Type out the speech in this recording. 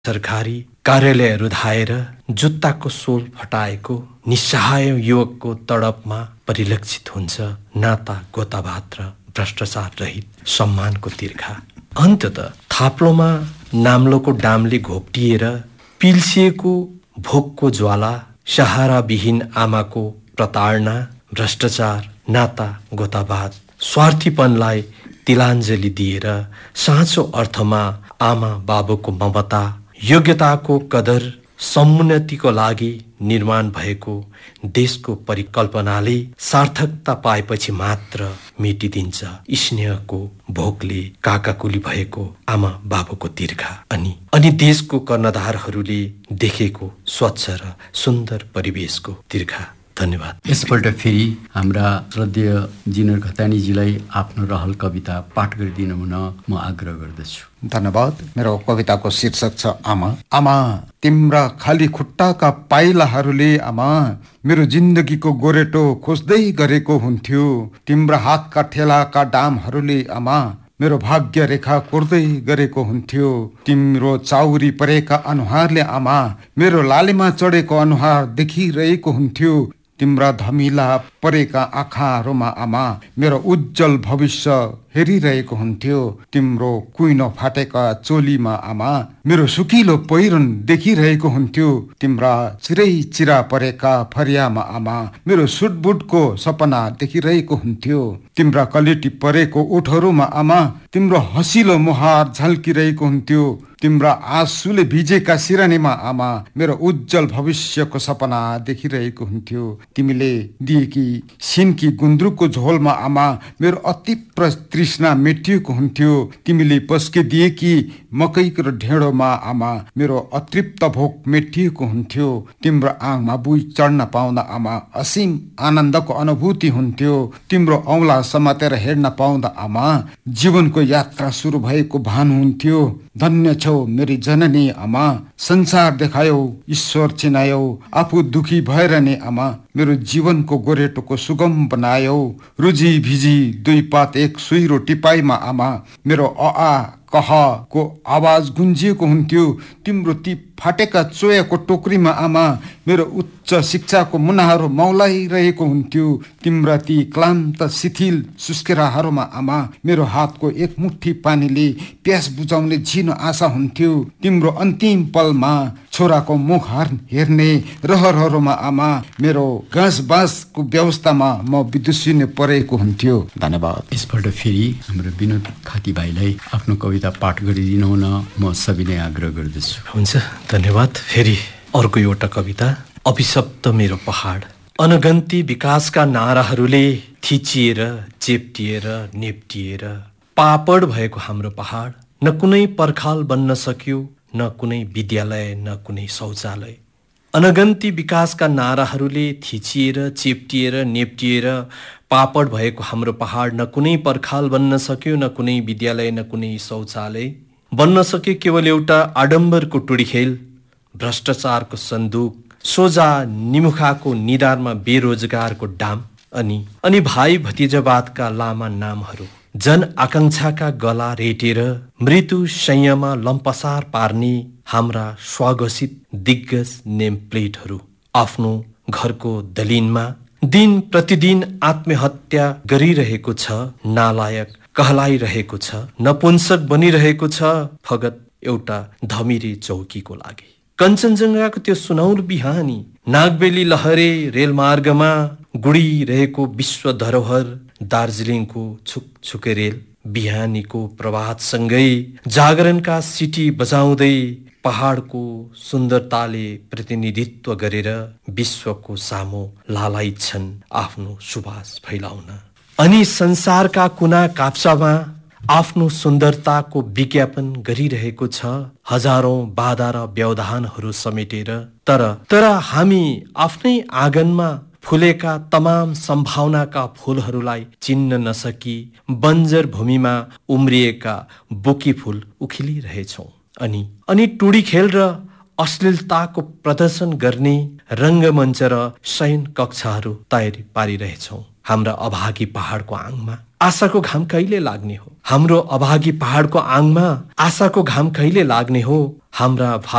सरकारी कार्यालयहरू धाएर जुत्ताको सोल फटाएको निस्सहाय युवकको तडपमा परिलक्षित हुन्छ नाता गोताभात र भ्रष्टाचार रहित सम्मानको तिर्खा। अन्ततः थाप्लोमा नाम्लोको डामले घोप्टिएर पिल्सिएको भोकको ज्वाला, सहाराविहीन आमाको प्रताडना, भ्रष्टाचार, नाता गोताभात, स्वार्थीपनलाई तिलाञ्जली दिएर साँचो अर्थमा आमा बाबुको ममता, योग्यताको कदर, समुन्नतिको लागि निर्माण भएको देशको परिकल्पनाले सार्थकता पाएपछि मात्र मेटिदिन्छ स्नेहको भोकले काकाकुली भएको आमा बाबुको तिर्खा अनि देशको कर्णधारहरूले देखेको स्वच्छ र सुन्दर परिवेशको तिर्खा। धन्यवाद। यसपल्ट फेरि हाम्रा श्रद्धेय जिनर घतानीजीलाई आफ्नो रहल कविता पाठ गरिदिनु हुन म आग्रह गर्दछु। धन्यवाद। मेरो कविताको शीर्षक छ आमा। आमा, तिम्रा खाली खुट्टाका पाइलाहरूले आमा मेरो जिन्दगीको गोरेटो खोज्दै गरेको हुन्थ्यो। तिम्रा हातका ठेलाका डामहरूले आमा मेरो भाग्य रेखा कोर्दै गरेको हुन्थ्यो। तिम्रो चाउरी परेका अनुहारले आमा मेरो लालीमा चढेको अनुहार देखिरहेको हुन्थ्यो। तिम्रा धमिला परेका आँखाहरूमा आमा मेरो उज्जवल भविष्य हेरिरहेको हुन्थ्यो। तिम्रो कुइनो फाटेका चोलीमा आमा मेरो सुकिलो पहिरन देखिरहेको हुन्थ्यो। तिम्रा चिरै चिरा परेका फरियामा आमा मेरो सुटबुटको सपना देखिरहेको हुन्थ्यो। तिम्रा कलेटी परेको ओठहरूमा आमा तिम्रो हँसिलो मुहार झल्किरहेको हुन्थ्यो। तिम्रा आँसुले भिजेका सिरानीमा आमा मेरो उज्जवल भविष्यको सपना देखिरहेको हुन्थ्यो। तिमीले दिएकी सिन्की गुन्द्रुकको झोलमा आमा मेरो अति तृष्णा मेटिएको हुन्थ्यो। तिमीले पस्किदिएकी मकैको ढेँडोमा आमा मेरो अतृप्त भोक मेटिएको हुन्थ्यो। तिम्रो आङमा बुई चढ्न पाउँदा आमा असीम आनन्दको अनुभूति हुन्थ्यो। तिम्रो औँला समातेर हेर्न पाउँदा आमा जीवनको यात्रा सुरु भएको भान हुन्थ्यो। धन्य छौ मेरी जननी आमा, संसार देखायौ, ईश्वर चिनायौ, आफू दुखी भएर नि आमा मेरो जीवनको गोरेटोको सुगम बनायौ। रुजी भिजी दुई पात एक सुइरो टिपाइमा आमा मेरो अ कहको आवाज गुन्जिएको हुन्थ्यो। तिम्रो ती फाटेका चोयाको टोकरीमा आमा मेरो उच्च शिक्षाको मुनाहरू मौलाइरहेको हुन्थ्यो। तिम्रा ती क्लान्त शिथिल सुस्केराहरूमा आमा मेरो हातको एक मुट्ठी पानीले प्यास बुझाउने झिनो आशा हुन्थ्यो। तिम्रो अन्तिम पलमा छोराको मुख हेर्ने रहरहरूमा आमा मेरो गाँसबाँसको व्यवस्थामा म विदुषिने परेको हुन्थ्यो। धन्यवाद। यसपल्ट फेरि हाम्रो विनोद खाती भाइलाई आफ्नो कविता पाठ गरिदिनु हुन म सविनय आग्रह गर्दछु। हुन्छ, धन्यवाद। फेरि अर्को एउटा कविता, अभिशप्त मेरो पहाड। अनगन्ती विकासका नाराहरूले थिचिएर चेप्टिएर नेप्टिएर पापड भएको हाम्रो पहाड न कुनै पर्खाल बन्न सक्यो, न कुनै विद्यालय, न कुनै शौचालय। अनगन्ती विकासका नाराहरूले थिचिएर चेप्टिएर नेप्टिएर पापड भएको हाम्रो पहाड न कुनै पर्खाल बन्न सक्यो, न कुनै विद्यालय, न कुनै शौचालय। बन्न सक्यो केवल एउटा आडम्बरको टुडी खेल, भ्रष्टाचारको सन्दुक, सोझा निमुखाको निधारमा बेरोजगारको डाम, अनि भाइ भतिजावादका लामा नामहरू, जन आकांक्षाका गला रेटेर मृत्यु शय्यामा लम्पसार पार्ने हाम्रा स्वघोषित दिग्गज नेम प्लेटहरू आफ्नो घरको दलिनमा दिन प्रतिदिन आत्महत्या गरिरहेको छ, नालायक कहलाइरहेको छ, नपुंसक बनिरहेको छ फगत एउटा धमिरे चौकीको लागि। कञ्चनजङ्घाको त्यो सुनौर बिहानी, नागबेली लहरे रेलमार्गमा गुडिरहेको विश्व धरोहर दार्जिलिङको छुकछुके रेल, बिहानीको प्रभातसँगै जागरणका सिटी बजाउँदै पहाडको सुन्दरताले प्रतिनिधित्व गरेर विश्वको सामु लालाइछन् आफ्नो सुवास फैलाउन। अनि संसारका कुना काप्चामा आफ्नो सुन्दरताको विज्ञापन गरिरहेको छ, हजारौं बाधा र व्यवधानहरू समेटेर। तर हामी आफ्नै आँगनमा फुलेका तमाम सम्भावनाका फूलहरूलाई चिन्न नसकी बन्जर भूमिमा उम्रिएका बोकी फूल उखिलिरहेछौँ। अनि टुडी खेल र अश्लीलताको प्रदर्शन गर्ने रङ्गमञ्च र शयन कक्षाहरू तयारी पारिरहेछौँ। हाम्रा अभागी पहाडको आङमा आशाको घाम कहिले लाग्ने हो? हाम्रो अभागी पहाडको आङमा आशाको घाम कहिले लाग्ने हो? हाम्रा